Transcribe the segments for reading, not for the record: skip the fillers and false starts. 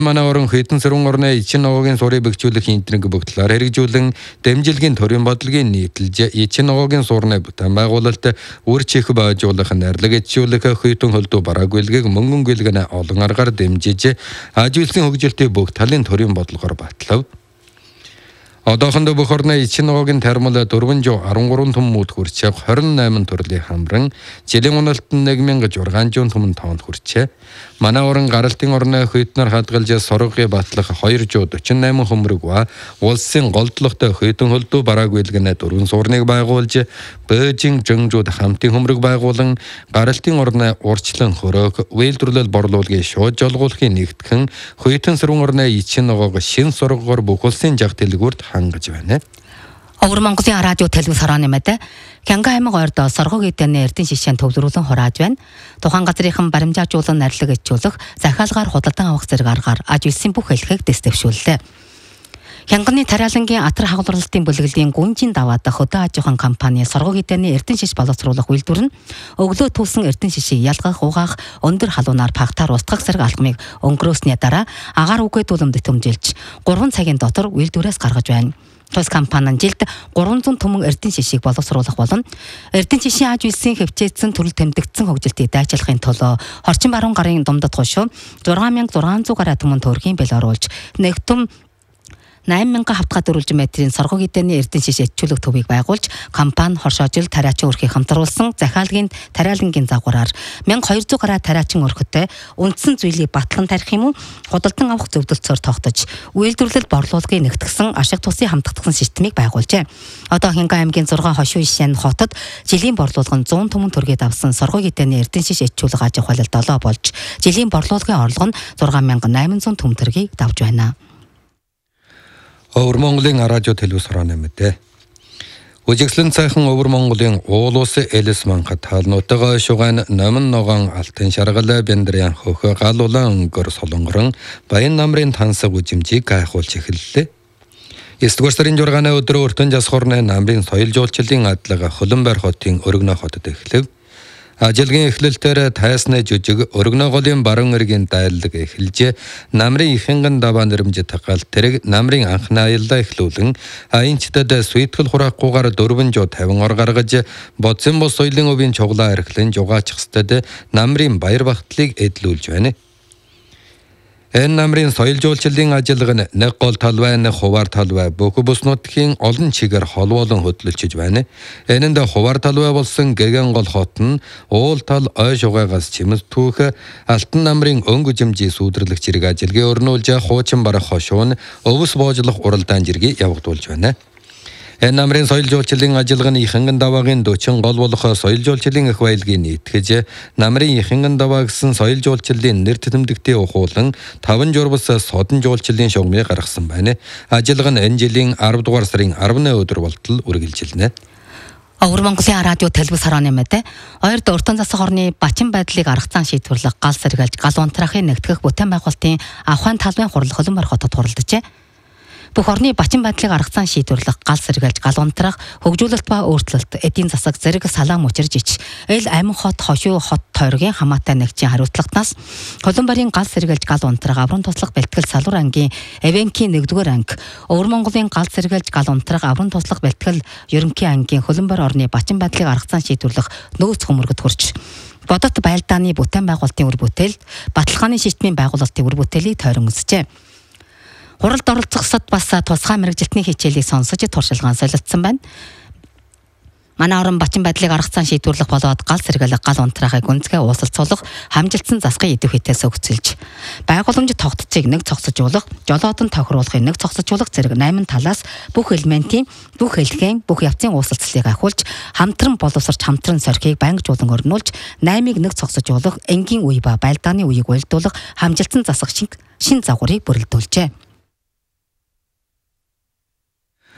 Манай орон хэдэн сэрүүн орны эчин ногоогийн суурийг бэхжүүлэх энтнийг бүгдлээр хэрэгжүүлэн дэмжилгийн төрийн бодлогын нийтэлж эчин ногоогийн суурны бүтээн байгуулалт үр чих байжуулах найрлаг эцжүүлэх хэдэн хөлдөө бараагүйлгийг мөнгөн гэлгэн олон аргаар дэмжиж ажигласан хөгжилтийн бүх талын төрийн бодлогоор батлав. Одоохондоо бүх орны эчин ногоогийн термал 413 түмүүд хүрч 28 төрлийн хамран жилийн уналтанд 1600 түмэн тоонд хүрчээ. Манай орон гаралтын орны хөйтнөр хадгалж соргыг батлах 248 хөмрөг ба улсын голдлогтой хөйтөн хөлдөө бараагүйлгэнэ 4 суурныг байгуулж Бээжин Жөнжүүд хамтын хөмрөг байгуулан гаралтын орны урчлан хөрөг үйлдвэрлэл борлуулалтын шууд жолгуулахын нэгтгэн хөйтөн сэрүүн орны эчин ногоог шин сургуугаар бүх улсын жаг дэлгүүрт хангаж байна. Өвөр Монголын радио телевиз хорооны мэд Кянга аймаг ордоо соргог эдэний эрдэнэ шишээн төвлөрүүлэн хурааж байна. Тухайн газрынхан баримжаажуулан найрлаг эцжүүлэх, захиалгаар худалдан авах зэрэг аргаар ажигласан бүх хэлхийг дэвшүүллээ. Хянганы тариалангийн атар хагуулралтын бүлэглэлийн гүнжин даваад хөдөө аж ахуйн компани соргог эдэний эрдэнэ шиш боловсруулах үйлдвэр нь өглөө түүлсэн эрдэнэ шишийг ялгах, угаах, өндөр халуунаар пагтаар устгах зэрэг алхмыг өнгөрөөсний дараа агаар үгээд үлэмдэт төмжилж 3 цагийн дотор үйлдвэрээс гаргаж байна. Тус компани жилд 300 түмэн эрдэнэ шишийг боловсруулах болон эрдэнэ шишийн аж үйлсийн хөвчээдсэн төрөл тэмдэгдсэн хөгжилтийг дайчилахын тулд орчин баруун гарын думдад хошуу 6600 гаруй түмэн төгрөгийн бэл оруулж нэгтүм 8000 хавтгай дөрвөлж метрийн соргог эдэний эрдэнэ шиш эцчүүлэх төвийг байгуулж компани хоршоожил тариачин өрхийг хамтруулсан захиалгын тариалангийн загвараар 1200 гаруй тариачин өрхөтэй үндсэн зүйлийг батлан тарих юм уу худалдан авах зөвлөлтөөр тогтож үйлдвэрлэл борлуулалтыг нэгтгэсэн ашиг тусын хамтдагсан системийг байгуулжээ. Одоо Хянга аймгийн 6 хошуу ишэн хотод жилийн борлуулгын 100 түмэн төгрөгийг авсан соргог эдэний эрдэнэ шиш эцчүүлэх аж ахуйлал 7 болж жилийн борлуулгын орлого нь 6800 түмэн төгрөгийг давж байна. Өвөр Монголын радио телевиз хорооны мэдээ. Үжигслэн цайхан Өвөр Монголын уул улсын элэс манхад таалнуудаа шугайн номон ногоон алтан шаргал бэндрийн хөхө галуулан өнгөр солонгорон баян намрын тансаг үжимжийг гайхуулж эхэллээ. 9-р сарын 6-ны өдөр өртөн жас хорны намрын соёл жуулчлалын адлага Хөлөнбайр хотын Өргөнөө хотод эхлэв. Ажилгийн эхлэлтээр тайсны жүжиг Өргөнөө голын баруун эргийн дайлаг эхэлж намрын ихэнгэн даваа нэрмж тагал тэрэг намрын анхны аяллаа эхлүүлэн аянчтад сүйтгэл хураахгүйгээр 450 ор гаргаж бодсон бос соёлын өвийн чуглаа архилан жугаачихстад намрын баяр багтлыг эдлүүлж байна. Энэ намрын соёл жуулчлалын ажиллагаа нь нэг гол талбай, нэг хуваар талбай бүх бүс нутгийн олон чигээр холбоолон хөтлөлж байна. Энэнд хуваар талбай болсон гэгэн гол хот нь уул тал ой шугаагаас чимэс түүх алтан намрын өнгө жимжийн сүудрэрлэх зэрэг ажиллагаа өрнүүлж хуучин барах хошуун өвс боожлох уралдаан зэргийг явагдуулж байна. Энэ намрын соёл жуулчлалын ажиллагаа нь ихэнгэн даваагийн 40 гол болох соёл жуулчлалын их баялагийг нийтгэж намрын ихэнгэн даваа гэсэн соёл жуулчлалын нэр тэмдэгтээ ухуулан 5 журбас содон жуулчлалын шугамыг гаргасан байна. Ажиллагаа нь энэ жилийн 10 дугаар сарын 10-ны өдөр болтол үргэлжилнэ. Өвөр Монголын радио телевиз хорооны мэдээ. Хоёрд уртан засаг орны бачин байдлыг аргацаан шийдвэрлэх гал сэргэлж гал унтрахыг нэгтгэх бүтээн байгуулалтын авахын талбайн хурал Хөлөнбайр хотод хуралджээ. Бүх орны бачин байдлыг аргацаан шийдвэрлэх гал сэргэлж гал унтрах хөгжүүлэлт ба өөрчлөлт эдийн засаг зэрэг салаам учирж ич эл амин хот хошуу хот тойргийн хамаатай нэгжийн хариуцлагатнаас Хөлөнбайрын гал сэргэлж гал унтрах аврын туслах бэлтгэл салуур ангийн Эвенкийн 1-р анги Өвөр Монголын гал сэргэлж гал унтрах аврын туслах бэлтгэл ерөнхий ангийн Хөлөнбайр орны бачин байдлыг аргацаан шийдвэрлэх нөөц хөмөргөд хүрч бодот байлдааны бүтээн байгуулалтын үр бүтээл баталгааны шийтмийн байгуулалтын үр бүтээлийг тойрон үзжээ. Хуралд оролцохсод бас тусгай мэрэгжилтний хичээлийг сонсож туршилгаан солилцсон байна. Манай орон бачин байдлыг аргацаан шийдвэрлэх болоод гал сэргэлэг гал унтрахыг гүнзгий уулзалцуулах хамжилтсан засгийн идэвхтэйс өгцөлж байгууламж тогтцыг нэг цогцожуулах, жолоодон тохируулахыг нэг цогцожуулах зэрэг 8 талаас бүх элементийн, бүх хэлхээний, бүх явцын уулзалцлыг ахиулж хамтран боловсрч хамтран сорхийг байнгжуулан өрнүүлж 8-ыг нэг цогцожуулах, энгийн үе ба байлдааны үеийг уялдуулах хамжилтсан засаг шин загварыг бүрэлдүүлжээ.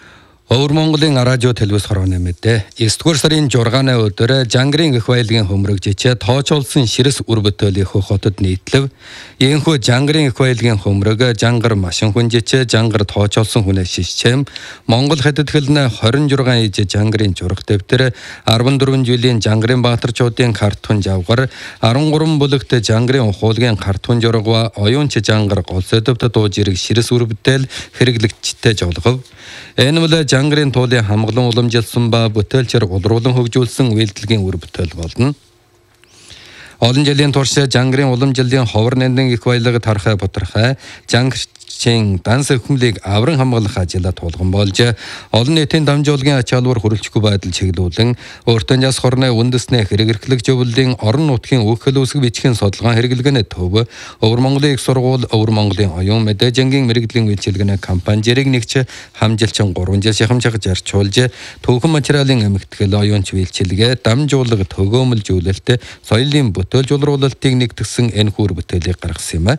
Өвөр Монголын радио телевиз хорооны мэдээ 9-р сарын 6-ны өдөр Жангарын их баялагын хөмрөгжичээ тоочулсан ширэс үр бүтээлийнхөө хотод нийтлэв. Ийхүү Жангарын их баялагын хөмрөг Жангар машин хүнжичээ Жангар тоочулсан хүнээ шишчэм Монгол хятад хэлнэ 26 иж Жангарын журах дэвтэр 14 жилийн Жангарын баатарчуудын картун жавгар 13 бүлэгт Жангарын ухуулгын картун журагва оюунч Жангар гол сэдвт дууж ирэх ширэс үр бүтээл хэрэглэгчтэй жолгов. Энэ Жангарын туулын хамглан уламжилсан ба бүтээлчээр улруулан хөгжүүлсэн үйлдэлгийн үр бүтээл болно. Олон жилийн турш Жангарын уламжилын ховор нандин их баялаг тархай боторхай Жангарчин данс өхмлийг авран хамгаалах ажила тулган болж олон нийтийн дамжуулгын ач холбогдол хүрэлцэхгүй байдал чиглүүлэн өөртөө яс хорны үндэснээ хэрэгэрлэх зөвлөлийн орон нутгийн үхэл үүсэг бичгийн судалгаан хэрэглэгэнэ төв Өвөр Монголын их сургууль Өвөр Монголын оюун мэдээжингийн мэрэгжлийн үйлчилгээний компани зэрэг нэгч хамжилчин 3 жил шахамжах зарчуулж түүхэн материалын эмэгтгэл оюунч үйлчилгээ дамжуулга төгөөмөлжүүлэлт соёлын бүтээлж улруулалтыг нэгтгэсэн энэ хүр бүтээлийг гаргасан юм а.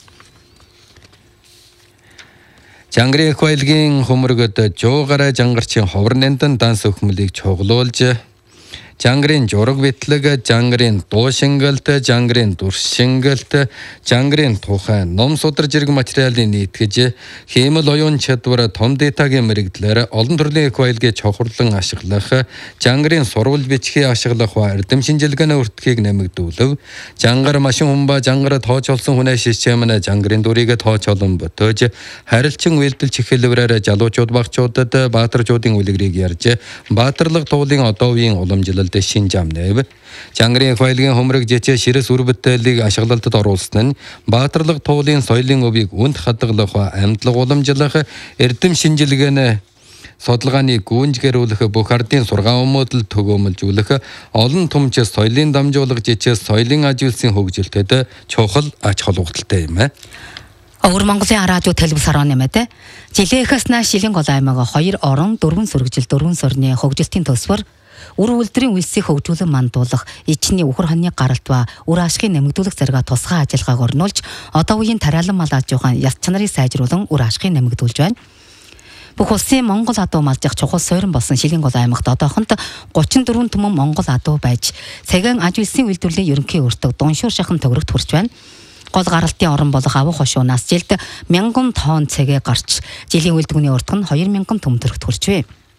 Жангарын их баялагын хөмрөгөд жуугараа Жангарчин ховор нандин данс өхмөлийг чуглуулж Жангарын жураг битлэг, Жангарын дуу шингэлт, Жангарын дүр шингэлт, Жангарын тухай ном судар зэрэг материалын нийтгэж хиймэл оюун чадвар том датагийн мэрэгдлэр олон төрлийн их баялагыг чухарлан ашиглах, Жангарын сурвал бичгийн ашиглах ба эрдэм шинжилгээний өртгийг нэмэгдүүлв. Жангар машин хүмба Жангар тоочулсан хүнээ шишчэмнэ Жангарын дүрийг тоочулан ботож харилцан үйлдэлч хэлбэрээр залуучууд багчуудад баатарчуудын үлгэрийг ярьж баатарлаг туулын одоо үеийн уламжлал шин жамнэв. Жангарын их баялагын хөмрөг жичээ ширэс үр бүтээлийг ашиглалтад оруулсан нь баатарлаг туулын соёлын өвийг үнд хадгалах, амьдлаг уламжлах, эрдэм шинжилгээний судалгааны гүнжгэрүүлэх, бүх ардын сургаан өмөдөл төгөөмөлжүүлэх, олон түмч соёлын дамжуулах жичээ соёлын аж үйлсийн хөгжилтэд чухал ач холбогдолтой юм а. Өвөр Монголын радио телевиз хорооны мэдээ жилийнхээс нааш шилэн гол аймаг 2 орон 4 сүрэгжил 4 сорны хөгжилтийн төсвөр үр үйлдвэрийн үйлсийг хөгжүүлэн мандуулах, ичний үхэр хоньны гаралт ба үр ашгийг нэмэгдүүлэх зэрэг тусгай ажиллагааг орнуулж, одоо үеийн тариалан мал аж ахуйн яс чанарыг сайжруулан үр ашгийг нэмэгдүүлж байна. Бүх улсын Монгол адуу малжих чухал суурин болсон Шилэн гол аймагт одоохонд 34 түмэн Монгол адуу байж, цагаан аж үйлсийн үйлдвэрлэлийн ерөнхий өртөг Дуншуур шахан төгрөгт хүрч байна. Гол гаралтын орон болох Авах хошуунаас жилд 1000 тонн цагээ гарч, жилийн үйлдвэрийн өртөг нь 2000 түмэн төгрөгт хүрчвэ.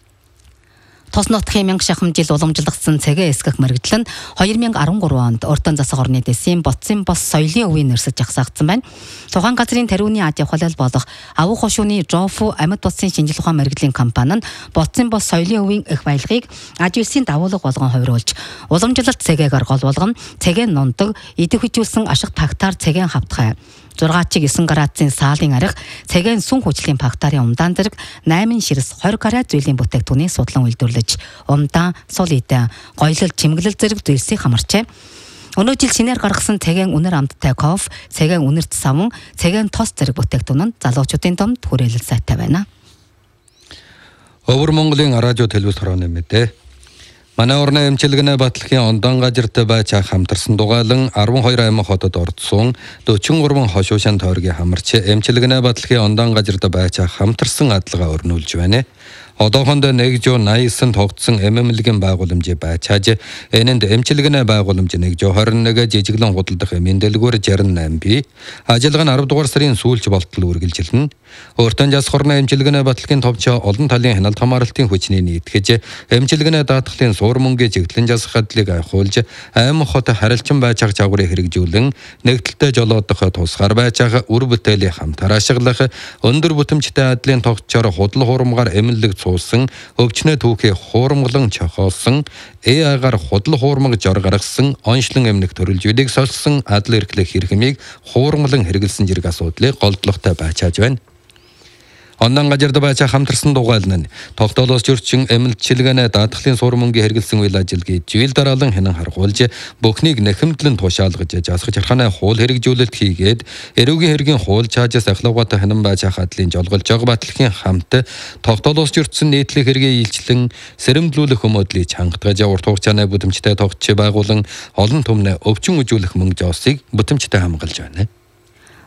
Тос нутгийн 1000 шахам жил уламжлагдсан цагээ эсгэх мэрэгдэл нь 2013 онд Уртан засаг орны дэсийн Боцсын бос соёлын өвийн нэрсэж жагсаагдсан байна. Тухайн газрын тариуны аж ахуйлал болох Авах хошууны Жофу амьд боссын шинжилгээ ухаан мэрэгжлийн компани нь Боцсын бос соёлын өвийн их баялагыг аж үйлсийн давуулга болгон хувируулж, уламжлалт цагээгээр гол болгон цагээ нундаг, идэх хүжүүлсэн ашиг тагтаар цагээ хавтгай 6-9 градусын саалын арга, цагаан сүн хүчлийн фактарын умдаан зэрэг 8 ширэс 20 градус зүйлийн бүтээгдэхүүнийг судлан үйлдвэрлэж, умдаан, сул идэ, гоёлол, чимэглэл зэрэг зүйлсийг хамарчээ. Өнөө жил шинээр гаргасан цагаан үнэр амттай кофе, цагаан үнэрт савн, цагаан тос зэрэг бүтээгдэхүүн нь залуучуудын домд хүрээлэл сайтай байна. Өвөр Монголын радио телевиз хорооны мэдээ манай орны эмчилгээний батлагын ондон газарт байж хамтарсан дугаалan 12 аймаг хотод ордсон 43 хошуушин тойргийн хамарч эмчилгээний батлагын ондон газарт байж хамтарсан адалгаа өрнүүлж байна. Одоохонд 189 тогтсон эмэмлэгийн байгууламжийг байчааж энэнд эмчилгээний байгууламж 121 жижиглэн худалдах эмийн дэлгүүр 68 бий. Ажиллагаа нь 10 дугаар сарын сүүлч болтол үргэлжилнэ. Өөртөө яс хорны эмчилгээний батлагын товч олон талын хяналт хамгаалалтын хүчний нийтгэж эмчилгээний даатгалын суур мөнгөний чиглэлэн засах хадлыг айхуулж аймаг хот харилцан байцаах чагварыг хэрэгжүүлэн нэгдэлтэй жолоодох тусгаар байцаах үр бүтээлийн хамтар ашиглах өндөр бүтэмжтэй адлын тогтчоор худал хуурмгаар эмнэлэг суусан өвчнөө түүхий хуурмглан чохоосон агаар худал хуурмаг жор гаргасан онцлон эмнэг төрөлжүүдийг сольсон адал эрхлэх хэрэгмийг хуурмглан хэрэгэлсэн зэрэг асуудлыг голдлоготой байчааж байна. Ондон газарт байж хамтарсан дугаална нь тогтоолоос зөрчин эмнэлчилгээний даатгалын суур мөнгөний хэрэгэлсэн үйл ажиллагааг жил дараалан хянан харгуулж бүхнийг нэхэмтлэн тушаалгаж засгаж харханы хууль хэрэгжүүлэлт хийгээд эрүүгийн хэргийн хууль чаажаас ахлагаатай хянан байж хадлын жолголж байгаа батлагын хамт тогтоолоос зөрчин нийтлэг хэргийн илчлэн сэрэмжлүүлэх өмөдлийг чангатгаж урт хугацааны бүтэмжтэй тогтч байгуулан олон түмнээ өвчин үзүүлэх мөнгө жоосыг бүтэмжтэй хамгаалж байна.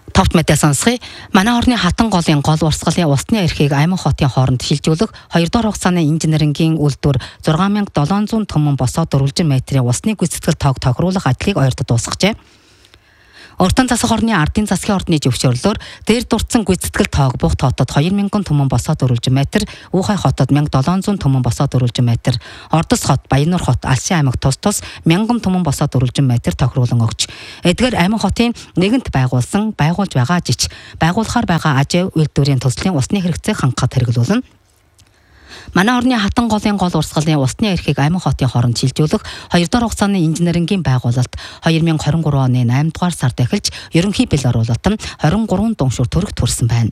Товт мэдээ сонсгоё. Манай орны хатан голын гол урсгалын усны эрхийг Аймаг хотын хооронд шилжүүлэх 2 дахь хугацааны инженерингийн үйлдвэр 6700 тонн босоо 400 метрийн усны гүйцэтгэл тоог тохируулах ажлыг ойртод дуусгажээ. Уртан засаг орны ардын засгийн ордны зөвшөөрлөөр дээр дурдсан гүйцэтгэл тоог Бугт хотод 2000 тонн босоо 400 м, Уухай хотод 1700 тонн босоо 400 м, Ордос хот, Баяннуур хот, Алсын аймаг тус 1000 тонн босоо 400 м тохируулан өгч. Эдгээр аймаг хотын нэгэнт байгуулж байгаа жич байгуулахаар байгаа ажив үйлдвэрийн төслийн усны хэрэгцээг хангахад хэрэглүүлнэ. Манай орны хатан голын гол урсгалын усны эрхийг Аймаг хотын хооронд шилжүүлэх 2 дахь хугацааны инженерингийн байгуулалт 2023 оны 8 дугаар сард эхэлж ерөнхий бэл оруулалтан 23 дуушуур төгрөг төрсөн байна.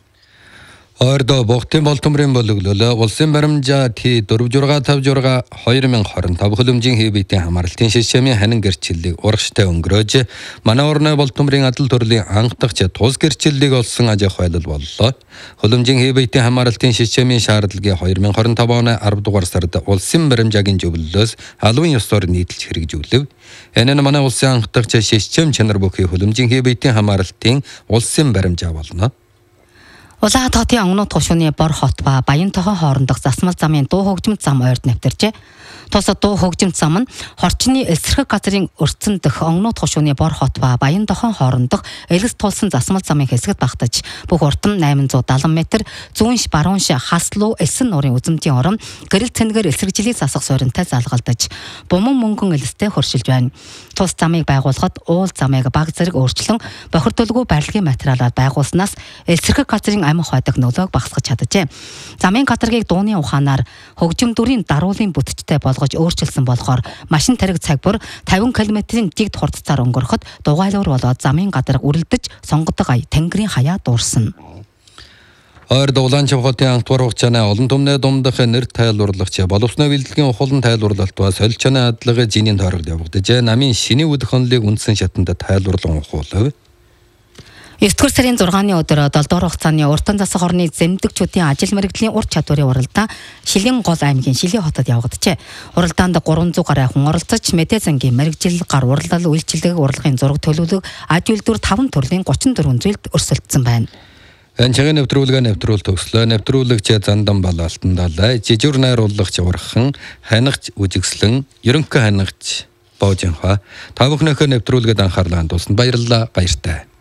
Ойрдоо Бугтын Болтомрын боловлол улсын баримжаа T4656 2025 хөлөмжийн хэвбитийн хамаарлтын шишмийн ханин гэрчлэлийг урагштай өнгөрөөж манай орны Болтомрын адал төрлийн анх дахь тус гэрчлэлийг олсон ажих байлал боллоо. Хөлөмжийн хэвбитийн хамаарлтын шишмийн шаардлагыг 2025 оны 10 дугаар сард улсын баримжаагийн зөвлөлөөс албан ёсоор нийтэлж хэрэгжүүлв. Энэ нь манай улсын анх дахь шишм чанар бүхий хөлөмжийн хэвбитийн хамаарлтын улсын баримжаа болно. Улаан хотын Онгнууд тушууны Бор хот ба Баян тохон хоорондох засмал замын дуу хөгжимт зам ойрд нэвтэржээ. Тус дуу хөгжимт зам нь хорчны эсрэг газрын өртсөн дэх Онгнууд тушууны Бор хот ба Баян тохон хоорондох элэс тулсан засмал замын хэсэгт багтаж бүх урт нь 870 м, зүүнш баруунш хаслуу эсэн нуурын үзэмтийн орон гэрэл цэнгээр эсрэгжлийг засах сууринтай залгалдаж буман мөнгөн элэстэй хөршилж байна. Тус замыг байгуулахад уул замыг баг зэрэг өөрчлөн бохирдуулгүй барилгын материалаар байгуулснаас эсрэг газрын Аймаг хотын нөлөөг багасгаж чаджээ. Замын гадаргийг дууны ухаанаар хөгжим дүрийн даруулын бүтцтэй болгож өөрчилсөн болохоор машин тариг цаг бүр 50 км-ийн жигд хурдцаар өнгөрөхөд дугайлуур болоод замын гадарг үрэлдэж сонгодог ая тэнгэрийн хаяа дуурсан. Ойрдоо Улаанчав хотын анх дугаар хугацааны олон түмний думдах нэр тайлбарлагч боловсны бэлтгэлийн ухаалан тайлбарлалт ба солилцооны хадлагын жинийн тойрогт явагдаж намын шинэ үд хөнлийг үндсэн шатанд тайлбарлан ухуулав. 9 дугаар сарын 6-ны өдөр 7 дугаар хугацааны уртан засаг орны зэмдэгчүүдийн ажил мэргэжлийн ур чадварын уралдаан Шилэн гол аймгийн Шилэн хотод явагджээ. Уралдаанд 300 гаруй хүн оролцож мэдээ зангийн мэргэжил, гар урлал, үйлчилдэг урлагийн зураг төлөвлөг, аж үйлдвэр 5 төрлийн 34 зүйлд өрсөлдсөн байна. Анчагийн нэвтрүүлэг төгслөө. Нэвтрүүлэгч Зандан Балаалтан далай, жижигүр найруулагч урхан, ханигч үжигслэн, ерөнхий ханигч Боожинхаа та бүхнийхээ нэвтрүүлгэд анхаарлаа хандуулсанд баярлалаа. Баяртай.